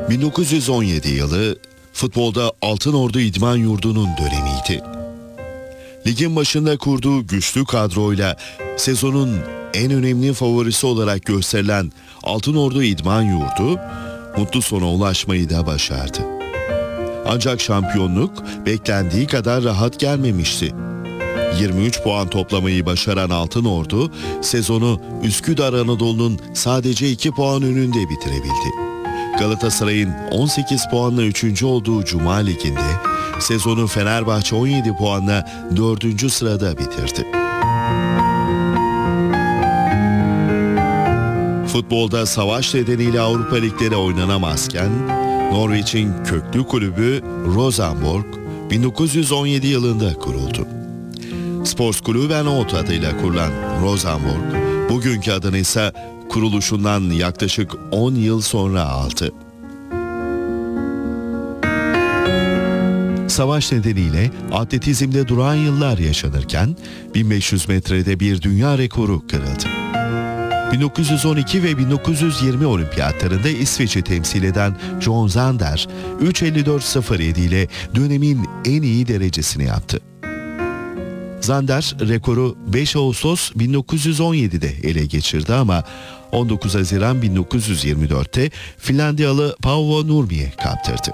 1917 yılı futbolda Altınordu İdman Yurdu'nun dönemiydi. Ligin başında kurduğu güçlü kadroyla sezonun en önemli favorisi olarak gösterilen Altınordu İdman Yurdu mutlu sona ulaşmayı da başardı. Ancak şampiyonluk beklendiği kadar rahat gelmemişti. 23 puan toplamayı başaran Altınordu sezonu Üsküdar Anadolu'nun sadece 2 puan önünde bitirebildi. Galatasaray'ın 18 puanla 3. olduğu Cuma Ligi'nde sezonu Fenerbahçe 17 puanla 4. sırada bitirdi. Futbolda savaş nedeniyle Avrupa Ligleri oynanamazken Norveç'in köklü kulübü Rosenborg 1917 yılında kuruldu. Sportsklubben Odd adıyla kurulan Rosenborg, bugünkü adını ise kuruluşundan yaklaşık 10 yıl sonra aldı. Savaş nedeniyle atletizmde duran yıllar yaşanırken 1500 metrede bir dünya rekoru kırıldı. 1912 ve 1920 olimpiyatlarında İsveç'i temsil eden John Zander 3.54.07 ile dönemin en iyi derecesini yaptı. Zander rekoru 5 Ağustos 1917'de ele geçirdi ama 19 Haziran 1924'te Finlandiyalı Paavo Nurmi'ye kaptırdı.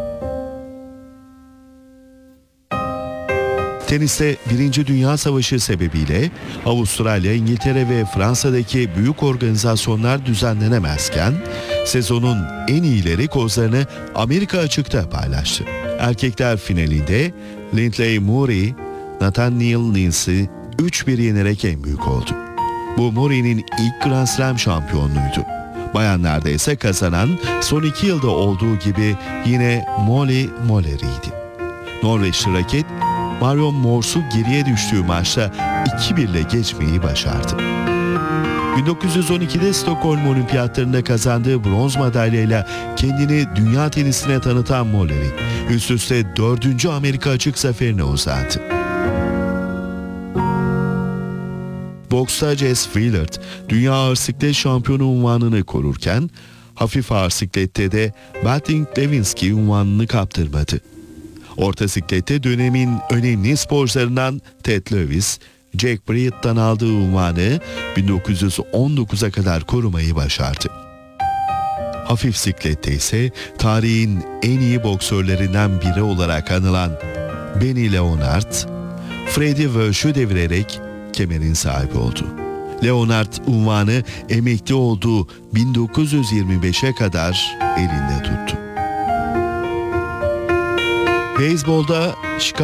Teniste 1. Dünya Savaşı sebebiyle Avustralya, İngiltere ve Fransa'daki büyük organizasyonlar düzenlenemezken sezonun en iyileri kozlarını Amerika açıkta paylaştı. Erkekler finalinde Lindley Murray, Nathaniel Linds'ı 3-1 yenerek en büyük oldu. Bu Murray'nin ilk Grand Slam şampiyonluğuydu. Bayanlarda ise kazanan son 2 yılda olduğu gibi yine Molly Moller'iydi. Norveçli raket Marion Mors'u geriye düştüğü maçta 2-1 ile geçmeyi başardı. 1912'de Stockholm Olimpiyatlarında kazandığı bronz madalyayla kendini dünya tenisine tanıtan Molleri, üst üste 4. Amerika açık zaferine uzandı. Boksta Jess Willard, dünya ağır siklet şampiyonu unvanını korurken, hafif ağır siklette de Belting Lewinsky unvanını kaptırmadı. Orta siklette dönemin önemli sporcularından Ted Lewis, Jack Bryett'tan aldığı unvanı 1919'a kadar korumayı başardı. Hafif siklette ise tarihin en iyi boksörlerinden biri olarak anılan Benny Leonard, Freddie Walsh'u devirerek kemerin sahibi oldu. Leonard unvanı emekli olduğu 1925'e kadar elinde tuttu. Beyzbolda